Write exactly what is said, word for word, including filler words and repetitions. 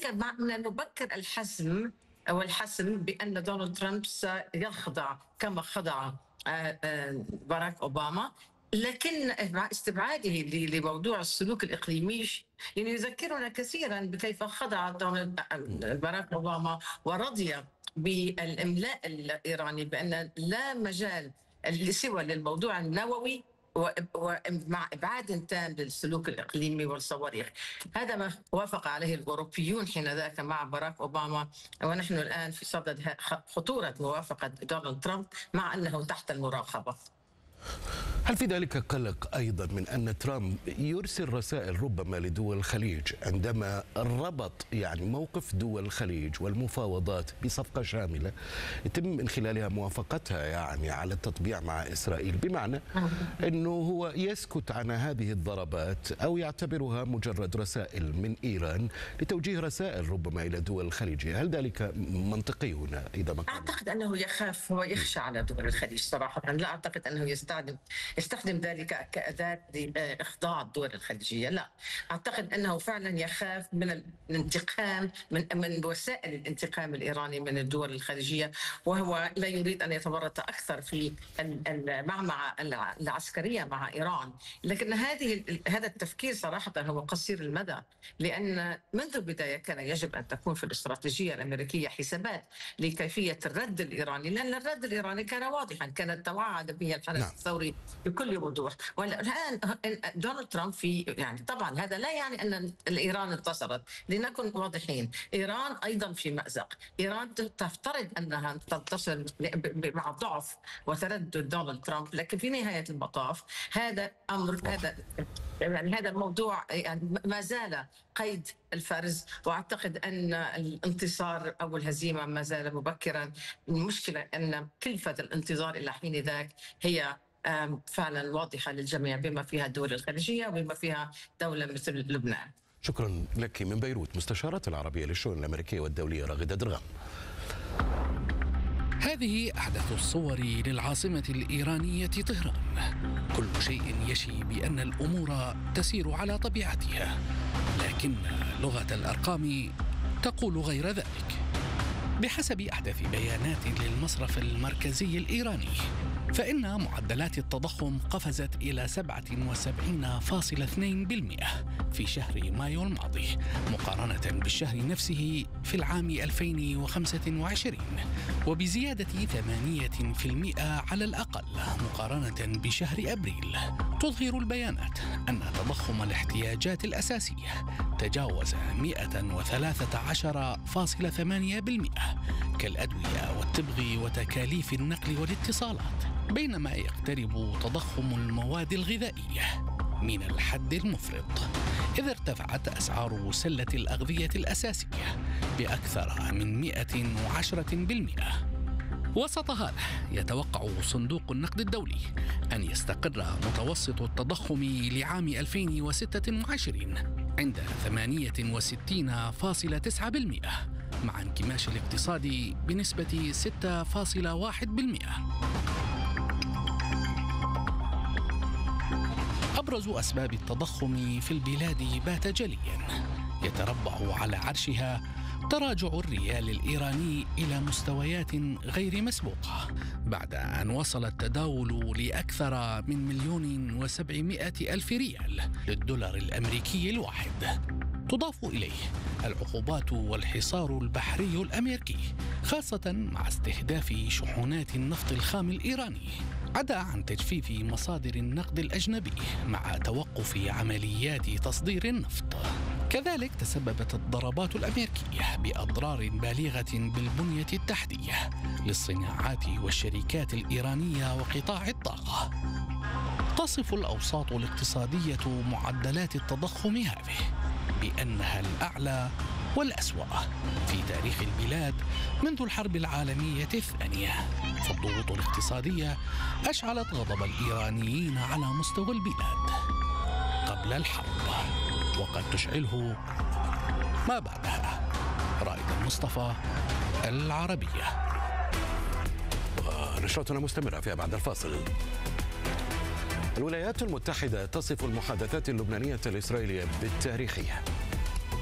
لذلك من المبكر الحسم أو الحسم بأن دونالد ترامب سيخضع كما خضع باراك أوباما، لكن مع استبعاده لموضوع السلوك الإقليمي يعني يذكرنا كثيرا بكيف خضع باراك أوباما ورضي بالإملاء الإيراني بأن لا مجال سوى للموضوع النووي ومع إبعاد تام للسلوك الإقليمي والصواريخ. هذا ما وافق عليه الأوروبيون حينذاك مع باراك أوباما، ونحن الآن في صدد خطورة موافقة دونالد ترامب مع أنه تحت المراقبة. هل في ذلك قلق أيضا من أن ترامب يرسل رسائل ربما لدول الخليج عندما ربط يعني موقف دول الخليج والمفاوضات بصفقة شاملة يتم من خلالها موافقتها يعني على التطبيع مع إسرائيل، بمعنى أنه هو يسكت عن هذه الضربات أو يعتبرها مجرد رسائل من إيران لتوجيه رسائل ربما إلى دول الخليج؟ هل ذلك منطقي هنا إذا ما كان؟ أعتقد أنه يخاف ويخشى على دول الخليج صراحة. لا أعتقد أنه يستعد يستخدم ذلك كأداة لإخضاع الدول الخليجية، لا أعتقد أنه فعلا يخاف من الانتقام من من وسائل الانتقام الإيراني من الدول الخليجية، وهو لا يريد أن يتورط أكثر في المعمعة العسكرية مع إيران. لكن هذه هذا التفكير صراحة هو قصير المدى، لأن منذ البداية كان يجب أن تكون في الاستراتيجية الأمريكية حسابات لكيفية الرد الإيراني، لأن الرد الإيراني كان واضحا، كانت توعد به الحرس نعم. الثوري بكل وضوح. والآن دونالد ترامب في يعني طبعا هذا لا يعني أن إيران انتصرت، لنكن واضحين، إيران أيضا في مأزق. إيران تفترض أنها تنتصر مع ضعف وتردد دونالد ترامب، لكن في نهاية المطاف هذا أمر هذا يعني هذا الموضوع يعني ما زال قيد الفرز، واعتقد ان الانتصار او الهزيمه ما زال مبكرا. المشكله ان كلفه الانتظار الى حين ذاك هي فعلا واضحه للجميع، بما فيها الدول الخليجيه وبما فيها دوله مثل لبنان. شكرا لك. من بيروت مستشارة العربيه للشؤون الامريكيه والدوليه راغده درغام. هذه أحدث الصور للعاصمة الإيرانية طهران. كل شيء يشي بأن الأمور تسير على طبيعتها، لكن لغة الأرقام تقول غير ذلك. بحسب أحدث بيانات للمصرف المركزي الإيراني، فإن معدلات التضخم قفزت إلى سبعة وسبعين فاصلة اثنين بالمئة في شهر مايو الماضي مقارنة بالشهر نفسه في العام ألفين وخمسة وعشرين، وبزيادة ثمانية بالمئة على الأقل مقارنة بشهر أبريل. تظهر البيانات أن تضخم الاحتياجات الأساسية تجاوز مئة وثلاثة عشر فاصلة ثمانية بالمئة كالأدوية والتبغ وتكاليف النقل والاتصالات، بينما يقترب تضخم المواد الغذائية من الحد المفرط، إذ ارتفعت أسعار سلة الأغذية الأساسية بأكثر من مئة وعشرة بالمئة. وسط هذا يتوقع صندوق النقد الدولي أن يستقر متوسط التضخم لعام ألفين وستة وعشرين عند ثمانية وستين فاصلة تسعة بالمئة مع انكماش الاقتصاد بنسبة ستة فاصلة واحد بالمئة. أبرز أسباب التضخم في البلاد بات جليا، يتربع على عرشها تراجع الريال الإيراني إلى مستويات غير مسبوقة بعد أن وصل التداول لأكثر من مليون وسبعمائة ألف ريال للدولار الأمريكي الواحد. تضاف إليه العقوبات والحصار البحري الأمريكي، خاصة مع استهداف شحنات النفط الخام الإيراني، عدا عن تجفيف مصادر النقد الأجنبي مع توقف عمليات تصدير النفط. كذلك تسببت الضربات الأمريكية بأضرار بالغة بالبنية التحتية للصناعات والشركات الإيرانية وقطاع الطاقة. تصف الأوساط الاقتصادية معدلات التضخم هذه بأنها الأعلى والأسوأ في تاريخ البلاد منذ الحرب العالمية الثانية، فالضغوط الاقتصادية أشعلت غضب الإيرانيين على مستوى البلاد قبل الحرب، وقد تشعله ما بعدها. رائد المصطفى، العربية. ونشرتنا مستمرة فيها بعد الفاصل. الولايات المتحدة تصف المحادثات اللبنانية الإسرائيلية بالتاريخية.